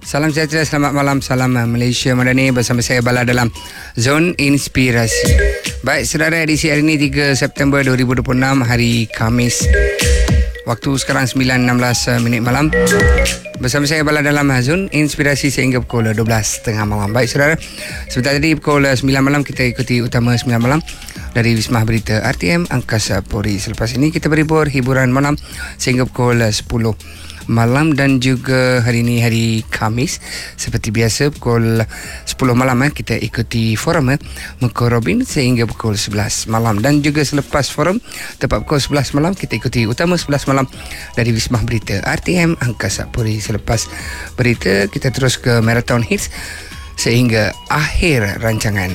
Salam sejahtera, selamat malam. Salam Malaysia Madani. Bersama saya Bala dalam Zon Inspirasi. Baik, saudara, edisi hari ini 3 September 2026, hari Khamis. Waktu sekarang 9.16 minit malam. Bersama saya Bala dalam Zon Inspirasi sehingga pukul 12.30 malam. Baik, saudara, sebentar tadi pukul 9 malam kita ikuti utama 9 malam dari Wisma Berita RTM Angkasa Puri. Selepas ini kita berhibur hiburan malam sehingga pukul 10 malam, dan juga hari ini hari Khamis seperti biasa pukul 10 malam kita ikuti forum Muka Robin sehingga pukul 11 malam, dan juga selepas forum tepat pukul 11 malam kita ikuti utama 11 malam dari Wisma Berita RTM Angkasa Puri. Selepas berita kita terus ke Marathon Hits sehingga akhir rancangan.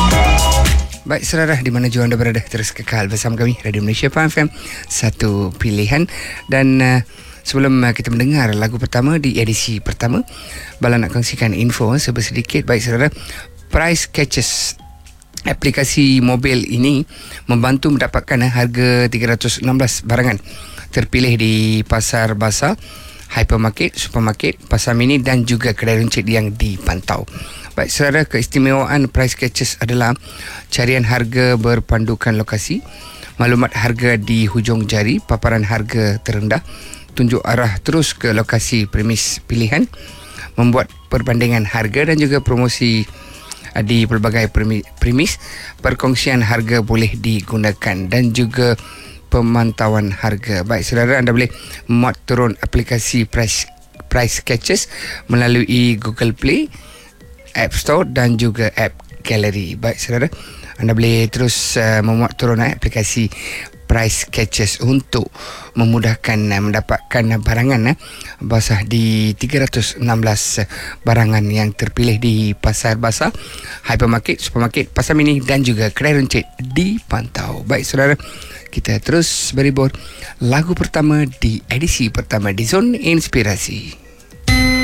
Baik, saudara, di mana jua anda berada, terus kekal bersama kami Radio Malaysia FM, satu pilihan. Dan sebelum kita mendengar lagu pertama di edisi pertama, Bala nak kongsikan info sedikit. Baik, saudara, Price Catches, aplikasi mobil ini membantu mendapatkan harga 316 barangan terpilih di pasar basah, hypermarket, supermarket, pasar mini dan juga kedai runcit yang dipantau. Baik, saudara, keistimewaan Price Catches adalah carian harga berpandukan lokasi, maklumat harga di hujung jari, paparan harga terendah, tunjuk arah terus ke lokasi premis pilihan, membuat perbandingan harga dan juga promosi di pelbagai premis, perkongsian harga boleh digunakan dan juga pemantauan harga. Baik, saudara, anda boleh muat turun aplikasi Price Catches melalui Google Play, App Store dan juga App Gallery. Baik, saudara, anda boleh terus memuat turun aplikasi Price Catches untuk memudahkan mendapatkan barangan basah di 316 barangan yang terpilih di pasar basah, hypermarket, supermarket, pasar mini dan juga kedai runcit dipantau. Baik, saudara, kita terus berhibur lagu pertama di edisi pertama di Zon Inspirasi.